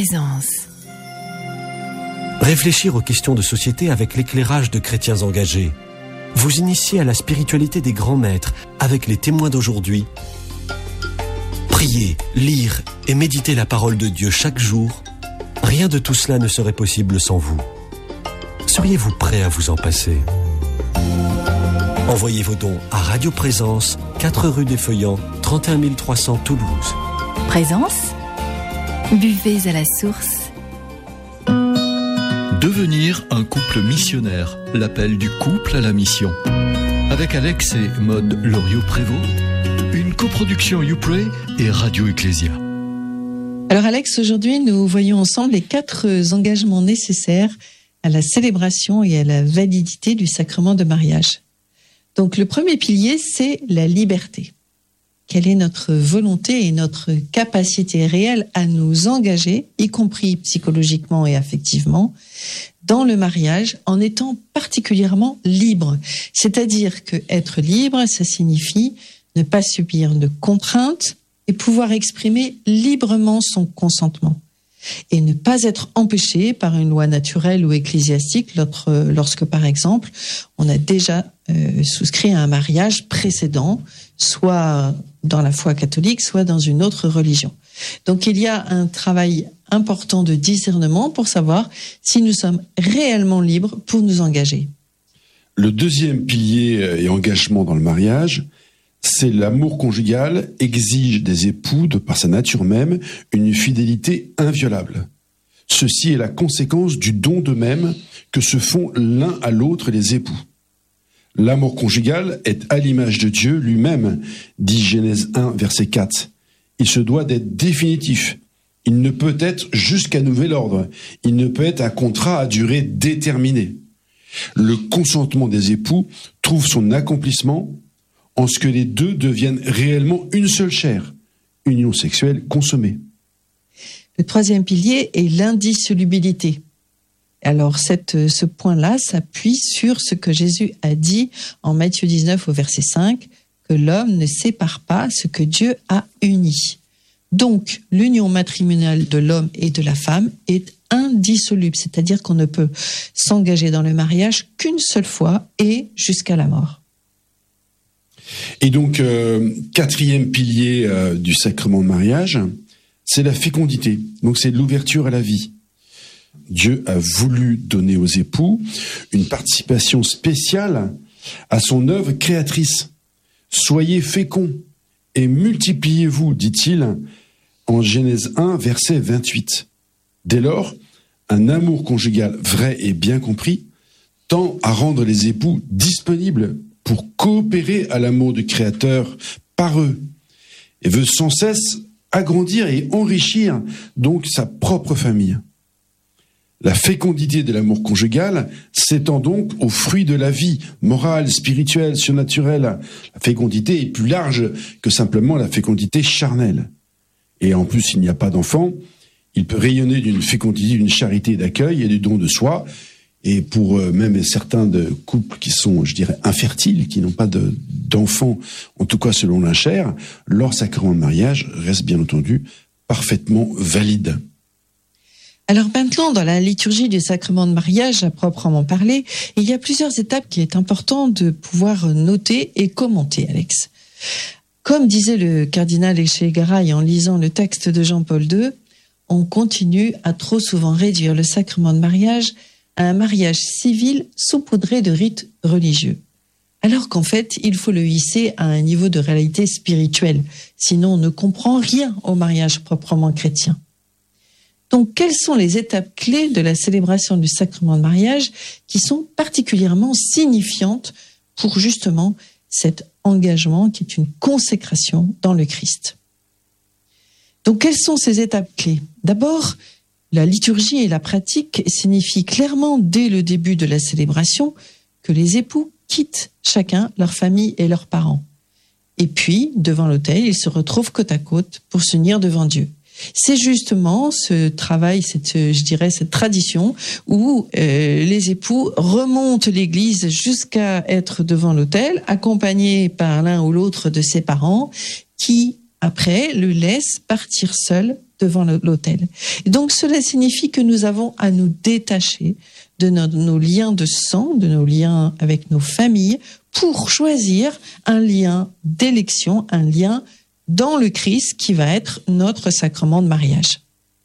Présence. Réfléchir aux questions de société avec l'éclairage de chrétiens engagés. Vous initier à la spiritualité des grands maîtres avec les témoins d'aujourd'hui. Prier, lire et méditer la parole de Dieu chaque jour. Rien de tout cela ne serait possible sans vous. Seriez-vous prêt à vous en passer ? Envoyez vos dons à Radio Présence, 4 rue des Feuillants, 31 300 Toulouse. Présence. Buvez à la source. Devenir un couple missionnaire, l'appel du couple à la mission. Avec Alex et Maude Loriot-Prévost, une coproduction YouPray et Radio Ecclésia. Alors Alex, aujourd'hui nous voyons ensemble les 4 engagements nécessaires à la célébration et à la validité du sacrement de mariage. Donc le premier pilier, c'est la liberté. Quelle est notre volonté et notre capacité réelle à nous engager, y compris psychologiquement et affectivement, dans le mariage en étant particulièrement libre. C'est-à-dire que être libre, ça signifie ne pas subir de contraintes et pouvoir exprimer librement son consentement. Et ne pas être empêché par une loi naturelle ou ecclésiastique lorsque, par exemple, on a déjà souscrit à un mariage précédent, soit dans la foi catholique, soit dans une autre religion. Donc il y a un travail important de discernement pour savoir si nous sommes réellement libres pour nous engager. Le deuxième pilier et engagement dans le mariage, c'est l'amour conjugal exige des époux, de par sa nature même, une fidélité inviolable. Ceci est la conséquence du don d'eux-mêmes que se font l'un à l'autre les époux. L'amour conjugal est à l'image de Dieu lui-même, dit Genèse 1, verset 4. Il se doit d'être définitif. Il ne peut être jusqu'à nouvel ordre. Il ne peut être un contrat à durée déterminée. Le consentement des époux trouve son accomplissement en ce que les deux deviennent réellement une seule chair, union sexuelle consommée. Le troisième pilier est l'indissolubilité. Alors ce point-là s'appuie sur ce que Jésus a dit en Matthieu 19 au verset 5, que l'homme ne sépare pas ce que Dieu a uni. Donc l'union matrimoniale de l'homme et de la femme est indissoluble, c'est-à-dire qu'on ne peut s'engager dans le mariage qu'une seule fois et jusqu'à la mort. Et donc, quatrième pilier du sacrement de mariage, c'est la fécondité. Donc, c'est l'ouverture à la vie. Dieu a voulu donner aux époux une participation spéciale à son œuvre créatrice. Soyez féconds et multipliez-vous, dit-il en Genèse 1, verset 28. Dès lors, un amour conjugal vrai et bien compris tend à rendre les époux disponibles pour coopérer à l'amour du Créateur par eux, et veut sans cesse agrandir et enrichir donc sa propre famille. La fécondité de l'amour conjugal s'étend donc aux fruits de la vie morale, spirituelle, surnaturelle. La fécondité est plus large que simplement la fécondité charnelle. Et en plus, s'il n'y a pas d'enfant, il peut rayonner d'une fécondité, d'une charité d'accueil et du don de soi. Et pour même certains de couples qui sont, je dirais, infertiles, qui n'ont pas d'enfants, en tout cas selon la chair, leur sacrement de mariage reste bien entendu parfaitement valide. Alors maintenant, dans la liturgie du sacrement de mariage, à proprement parler, il y a plusieurs étapes qu'il est important de pouvoir noter et commenter, Alex. Comme disait le cardinal Echegaray en lisant le texte de Jean-Paul II, on continue à trop souvent réduire le sacrement de mariage à un mariage civil saupoudré de rites religieux. Alors qu'en fait, il faut le hisser à un niveau de réalité spirituelle, sinon on ne comprend rien au mariage proprement chrétien. Donc, quelles sont les étapes clés de la célébration du sacrement de mariage qui sont particulièrement signifiantes pour justement cet engagement qui est une consécration dans le Christ? Donc, quelles sont ces étapes clés? D'abord, la liturgie et la pratique signifient clairement dès le début de la célébration que les époux quittent chacun leur famille et leurs parents. Et puis, devant l'autel, ils se retrouvent côte à côte pour s'unir devant Dieu. C'est justement ce travail, cette tradition où les époux remontent l'église jusqu'à être devant l'autel, accompagnés par l'un ou l'autre de ses parents, qui, après, le laissent partir seul devant l'autel. Et donc cela signifie que nous avons à nous détacher de nos liens de sang, de nos liens avec nos familles, pour choisir un lien d'élection, un lien dans le Christ qui va être notre sacrement de mariage.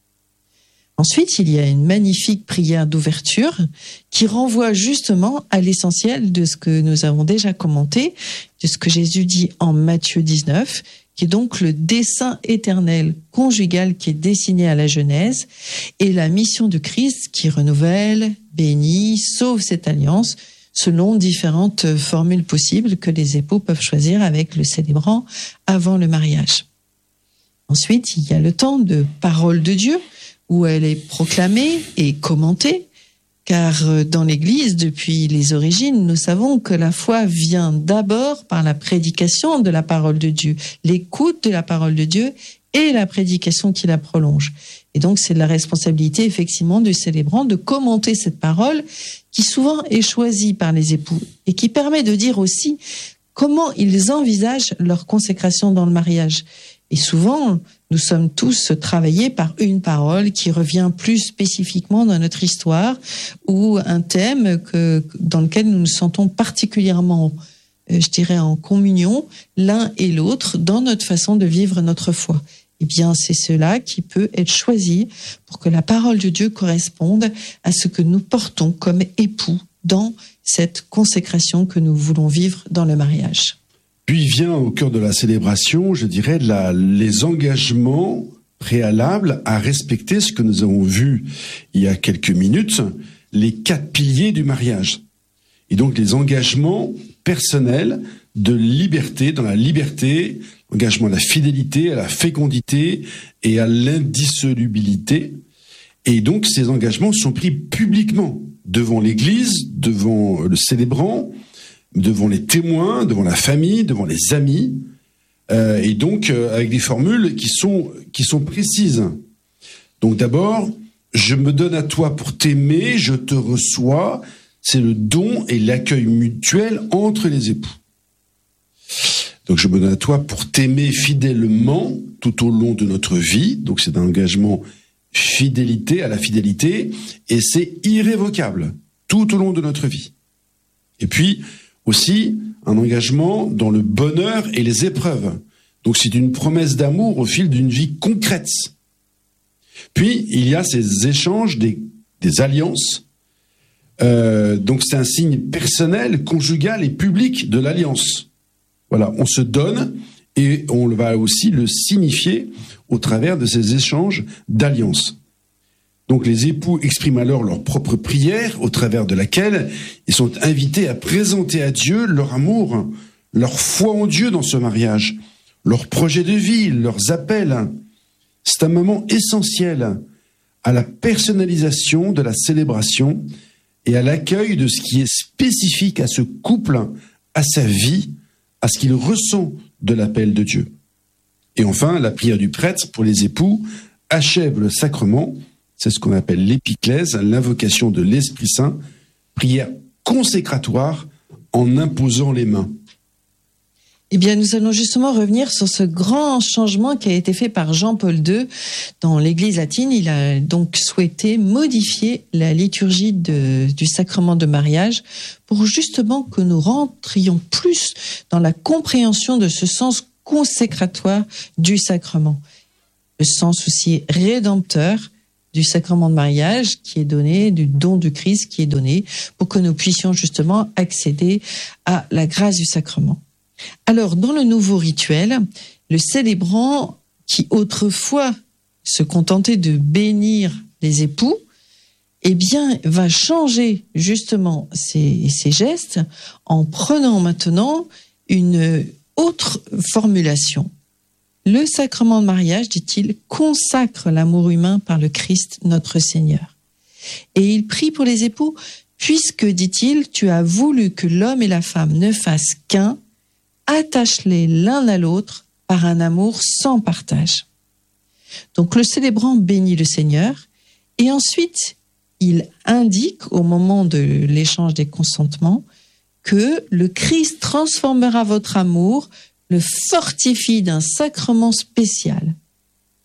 Ensuite, il y a une magnifique prière d'ouverture qui renvoie justement à l'essentiel de ce que nous avons déjà commenté, de ce que Jésus dit en Matthieu 19, qui est donc le dessein éternel conjugal qui est dessiné à la Genèse, et la mission du Christ qui renouvelle, bénit, sauve cette alliance selon différentes formules possibles que les époux peuvent choisir avec le célébrant avant le mariage. Ensuite, il y a le temps de parole de Dieu, où elle est proclamée et commentée, car dans l'Église, depuis les origines, nous savons que la foi vient d'abord par la prédication de la parole de Dieu, l'écoute de la parole de Dieu et la prédication qui la prolonge. Et donc, c'est de la responsabilité, effectivement, du célébrant de commenter cette parole qui souvent est choisie par les époux et qui permet de dire aussi comment ils envisagent leur consécration dans le mariage. Et souvent, nous sommes tous travaillés par une parole qui revient plus spécifiquement dans notre histoire ou un thème dans lequel nous nous sentons particulièrement, je dirais, en communion l'un et l'autre dans notre façon de vivre notre foi. Eh bien, c'est cela qui peut être choisi pour que la parole de Dieu corresponde à ce que nous portons comme époux dans cette consécration que nous voulons vivre dans le mariage. Puis vient au cœur de la célébration, je dirais, les engagements préalables à respecter ce que nous avons vu il y a quelques minutes, les 4 piliers du mariage. Et donc les engagements personnels de liberté, dans la liberté, engagement à la fidélité, à la fécondité et à l'indissolubilité. Et donc ces engagements sont pris publiquement devant l'Église, devant le célébrant, devant les témoins, devant la famille, devant les amis, et donc avec des formules qui sont précises. Donc d'abord, je me donne à toi pour t'aimer, je te reçois, c'est le don et l'accueil mutuel entre les époux. Donc je me donne à toi pour t'aimer fidèlement tout au long de notre vie, donc c'est un engagement fidélité à la fidélité, et c'est irrévocable tout au long de notre vie. Et puis, aussi, un engagement dans le bonheur et les épreuves. Donc c'est une promesse d'amour au fil d'une vie concrète. Puis, il y a ces échanges, des alliances. Donc c'est un signe personnel, conjugal et public de l'alliance. Voilà, on se donne et on va aussi le signifier au travers de ces échanges d'alliance. Donc les époux expriment alors leur propre prière au travers de laquelle ils sont invités à présenter à Dieu leur amour, leur foi en Dieu dans ce mariage, leur projet de vie, leurs appels. C'est un moment essentiel à la personnalisation de la célébration et à l'accueil de ce qui est spécifique à ce couple, à sa vie, à ce qu'il ressent de l'appel de Dieu. Et enfin, la prière du prêtre pour les époux achève le sacrement. C'est ce qu'on appelle l'épiclèse, l'invocation de l'Esprit Saint, prière consécratoire en imposant les mains. Eh bien, nous allons justement revenir sur ce grand changement qui a été fait par Jean-Paul II dans l'Église latine. Il a donc souhaité modifier la liturgie du sacrement de mariage pour justement que nous rentrions plus dans la compréhension de ce sens consécratoire du sacrement. Le sens aussi rédempteur du sacrement de mariage qui est donné, du don du Christ qui est donné, pour que nous puissions justement accéder à la grâce du sacrement. Alors, dans le nouveau rituel, le célébrant qui autrefois se contentait de bénir les époux, eh bien, va changer justement ces gestes en prenant maintenant une autre formulation. Le sacrement de mariage, dit-il, consacre l'amour humain par le Christ notre Seigneur. Et il prie pour les époux, puisque, dit-il, tu as voulu que l'homme et la femme ne fassent qu'un, attache-les l'un à l'autre par un amour sans partage. Donc le célébrant bénit le Seigneur, et ensuite il indique au moment de l'échange des consentements que le Christ transformera votre amour, le fortifie d'un sacrement spécial.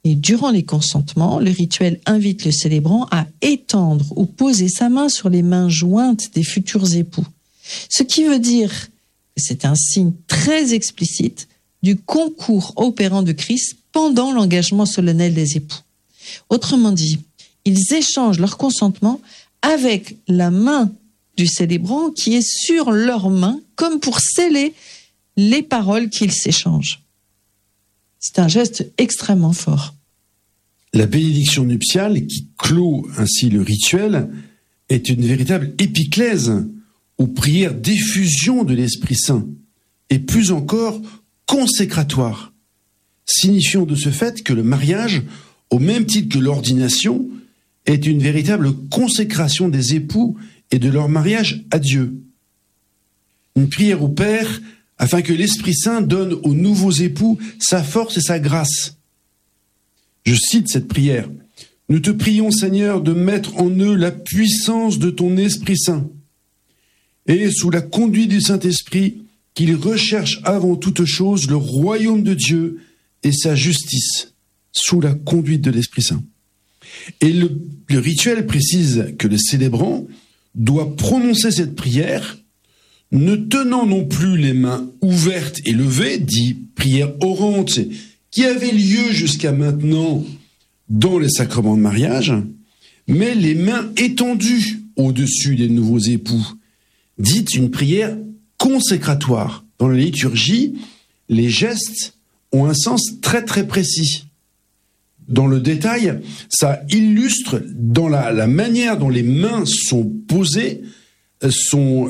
Et durant les consentements, le rituel invite le célébrant à étendre ou poser sa main sur les mains jointes des futurs époux. Ce qui veut dire que c'est un signe très explicite du concours opérant de Christ pendant l'engagement solennel des époux. Autrement dit, ils échangent leur consentement avec la main du célébrant qui est sur leur main, comme pour sceller les paroles qu'ils s'échangent. C'est un geste extrêmement fort. La bénédiction nuptiale, qui clôt ainsi le rituel, est une véritable épiclèse ou prière d'effusion de l'Esprit Saint, et plus encore consécratoire, signifiant de ce fait que le mariage, au même titre que l'ordination, est une véritable consécration des époux et de leur mariage à Dieu. Une prière au Père afin que l'Esprit Saint donne aux nouveaux époux sa force et sa grâce. Je cite cette prière. « Nous te prions, Seigneur, de mettre en eux la puissance de ton Esprit Saint, et sous la conduite du Saint-Esprit, qu'ils recherchent avant toute chose le royaume de Dieu et sa justice, sous la conduite de l'Esprit Saint. » Et le rituel précise que le célébrant doit prononcer cette prière, ne tenant non plus les mains ouvertes et levées, dit prière orante, qui avait lieu jusqu'à maintenant dans les sacrements de mariage, mais les mains étendues au-dessus des nouveaux époux, dite une prière consécratoire. Dans la liturgie, les gestes ont un sens très très précis. Dans le détail, ça illustre dans la manière dont les mains sont posées, sont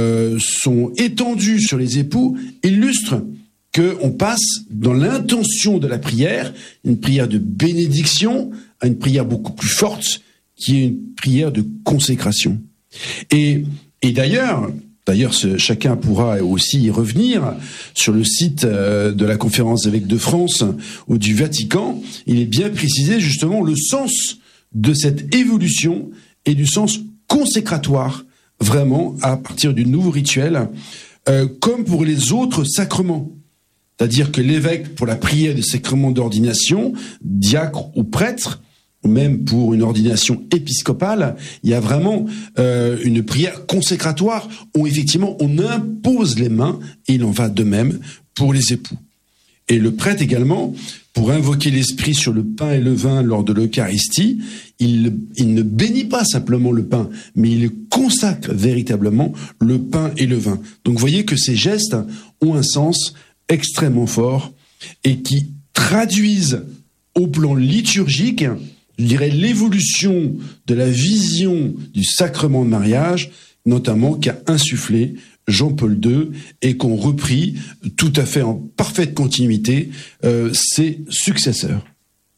étendues sur les époux, illustre qu'on passe dans l'intention de la prière, une prière de bénédiction, à une prière beaucoup plus forte, qui est une prière de consécration. Et d'ailleurs, chacun pourra aussi y revenir sur le site de la Conférence des évêques de France ou du Vatican. Il est bien précisé justement le sens de cette évolution et du sens consécratoire, vraiment à partir du nouveau rituel, comme pour les autres sacrements. C'est-à-dire que l'évêque, pour la prière des sacrements d'ordination, diacre ou prêtre, ou même pour une ordination épiscopale, il y a vraiment une prière consécratoire où effectivement on impose les mains, et il en va de même pour les époux. Et le prêtre également, pour invoquer l'Esprit sur le pain et le vin lors de l'Eucharistie, il ne bénit pas simplement le pain, mais il consacre véritablement le pain et le vin. Donc vous voyez que ces gestes ont un sens extrêmement fort et qui traduisent au plan liturgique, je dirais, l'évolution de la vision du sacrement de mariage, notamment qu'a insufflé Jean-Paul II et qu'ont repris tout à fait en parfaite continuité ses successeurs.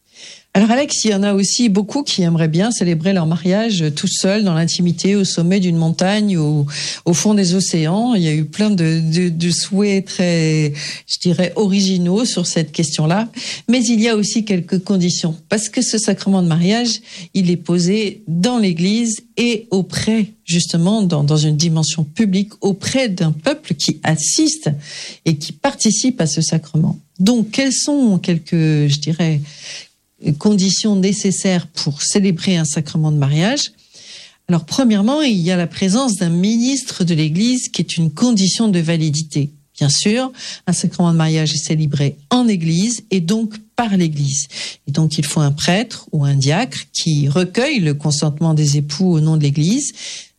Alors Alex, il y en a aussi beaucoup qui aimeraient bien célébrer leur mariage tout seul, dans l'intimité, au sommet d'une montagne ou au fond des océans. Il y a eu plein de souhaits très, je dirais, originaux sur cette question-là. Mais il y a aussi quelques conditions. Parce que ce sacrement de mariage, il est posé dans l'Église et auprès, justement, dans une dimension publique, auprès d'un peuple qui assiste et qui participe à ce sacrement. Donc, quelles sont quelques, je dirais, conditions nécessaires pour célébrer un sacrement de mariage? Alors, premièrement, il y a la présence d'un ministre de l'Église qui est une condition de validité. Bien sûr, un sacrement de mariage est célébré en Église et donc par l'Église. Et donc, il faut un prêtre ou un diacre qui recueille le consentement des époux au nom de l'Église,